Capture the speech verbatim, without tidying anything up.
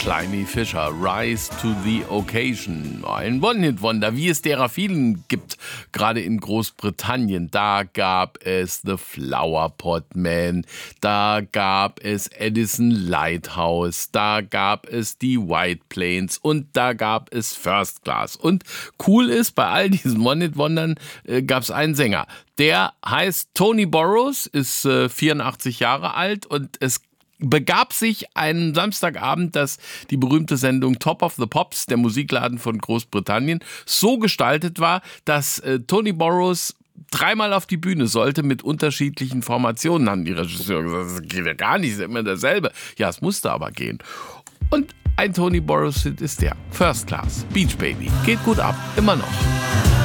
Climie Fisher, Rise to the Occasion. Ein One-Hit-Wonder, wie es derer vielen gibt, gerade in Großbritannien. Da gab es The Flower Pot Man, da gab es Edison Lighthouse, da gab es die White Plains und da gab es First Class. Und cool ist, bei all diesen One-Hit-Wondern äh, gab es einen Sänger. Der heißt Tony Burrows, ist äh, vierundachtzig Jahre alt und es begab sich einen Samstagabend, dass die berühmte Sendung Top of the Pops, der Musikladen von Großbritannien, so gestaltet war, dass äh, Tony Burrows dreimal auf die Bühne sollte mit unterschiedlichen Formationen. Haben die Regisseure gesagt, das geht ja gar nicht, ist ja immer dasselbe. Ja, es musste aber gehen. Und ein Tony Burrows-Hit ist der First Class, Beach Baby. Geht gut ab, immer noch.